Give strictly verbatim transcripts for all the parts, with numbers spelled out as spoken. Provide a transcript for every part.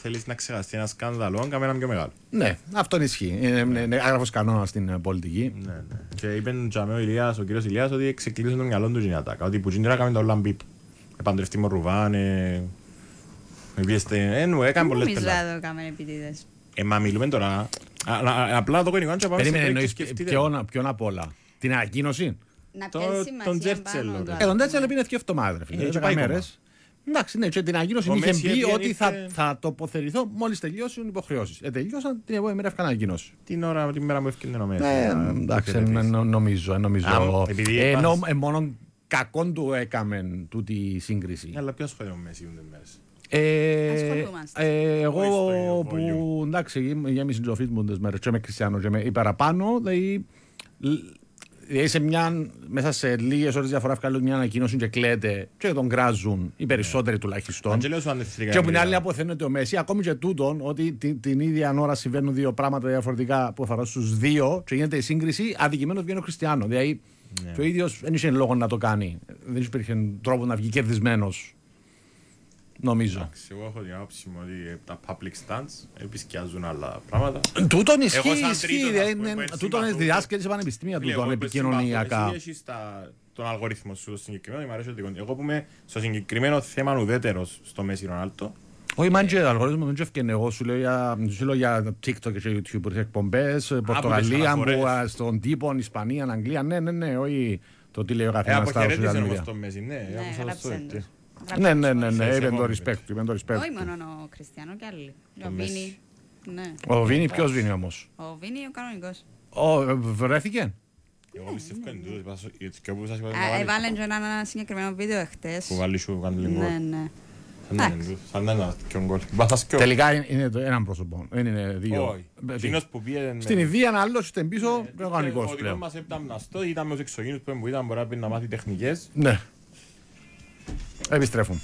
θέλεις να ξεχαστεί ένα σκάνδαλο, κάμε έναν πιο μεγάλο. Ναι, αυτό ισχύει. Είναι άγραφος κανόνας στην πολιτική. Ναι, ναι. Και είπε ο Ηλίας, ο κύριος Ηλίας, ότι ξεκλείδωσε το μυαλό του η ατάκα. Ότι που γίνει κάμε το όλα μπιπ. Επαντρευτεί με Ρουβάν, έκανε πολλές πελάτες. Νομίζω το έκαμε επιτίδες. Ε, μα μιλούμε τώρα. Απλά το κονικό και πάμε σε εννοείς ποιον απ' όλα. Την ανακοίνωση. Να πιέζει σημασία πάνω του. Ε, τον Τζέρτσελ είναι δύο εβδομάδες. Εντάξει, ναι, και την ανακοίνωση είχε πει ότι θα, θα τοποθετηθώ μόλις τελειώσουν οι υποχρεώσεις. Ε, τελειώσαν την επόμενη μέρα έφυγαν ανακοίνωση. Την ώρα, την μέρα μου έφυγε ο Μέση. Ναι, εντάξει, νομίζω. νομίζω ε, ενώ ε, μόνο κακόν του έκαμε τούτη η σύγκριση. Αλλά ποιος ασχολείται με Μέση ούτε μέρες. Ε, ε, εγώ που εντάξει, γέμισε την ζωφή μου τις μέρες και είμαι Κριστιανό και είμαι παραπάνω, δηλαδή σε μια, μέσα σε λίγες ώρες διαφορά βγάλουν μια ανακοίνωση και κλαίτε και τον κράζουν οι περισσότεροι τουλάχιστον. Και από την άλλη αποθένεται ο Μέση, ακόμη και τούτον, ότι την, την ίδια ώρα συμβαίνουν δύο πράγματα διαφορετικά που αφορούν στους δύο και γίνεται η σύγκριση, αδικημένος βγαίνει ο Κριστιανό. Δηλαδή ναι. Και ο ίδιος δεν είχε λόγο να το κάνει. Δεν υπήρχε τρόπο να βγει κερδισμένος. Νομίζω. Εντάξει, εγώ έχω την άποψη μου ότι τα public stands επισκιάζουν άλλα πράγματα. Τούτον ισχύει, ισχύει. Τούτον είναι διδάσκεται σε πανεπιστήμια, τούτον επικοινωνιακά. Εσύ έχεις τον αλγορίθμο σου συγκεκριμένο, μου αρέσει ότι εγώ που είμαι στο συγκεκριμένο θέμα ουδέτερος στο Μέση Ρονάλτο. Όχι, μαν και αλγορίθμο δεν έφτιανε εγώ, σου λέω για TikTok και YouTube, εκπομπές, Πορτογαλία, στον τύπο, Ισπανία, Αγγλία, ναι, ναι, ναι, όχι το τι λέει ο καθένας στα social media. Ναι, ναι, ναι, ναι, είπε το respect. Όχι μόνο ο Κριστιανό και άλλοι. Ο Βίνι. Ο Βίνι, ποιος Βίνι όμως? Ο Βίνι ο κανονικός. Ο, βρέθηκε? Εγώ πιστεύω ότι και όπου σας είπα να βάλει. Έβαλαν και ένα συγκεκριμένο βίντεο εχθές. Που βάλει σου κάνει λίγο. Ναι, ναι. Σαν ένα γκολ. Τελικά είναι έναν πρόσωπο, δεν είναι δύο. Στην Ιδία ένα άλλος, στην πίσω, είναι οργανικός πλέον. Ο μας έπταν μναστό, ήταν με τους εξωγήνους που ήταν μπορεί να μάθει τεχνικές. Ναι. Επιστρέφουν.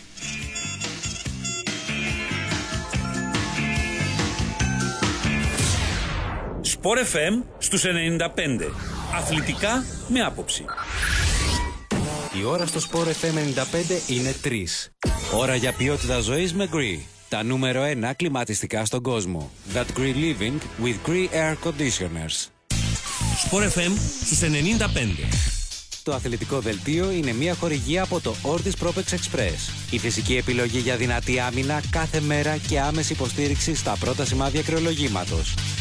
Σπορ εφ εμ στους ενενήντα πέντε. Αθλητικά με άποψη. Η ώρα στο Σπορ εφ εμ ενενήντα πέντε είναι τρεις. Ώρα για ποιότητα ζωής με Gree. Τα νούμερο ένα κλιματιστικά στον κόσμο. That Gree Living with Gree Air Conditioners. Σπορ εφ εμ στους ενενήντα πέντε. Το αθλητικό δελτίο είναι μια χορηγία από το Ortis Propex Express. Η φυσική επιλογή για δυνατή άμυνα κάθε μέρα και άμεση υποστήριξη στα πρώτα σημάδια κρεολογήματος.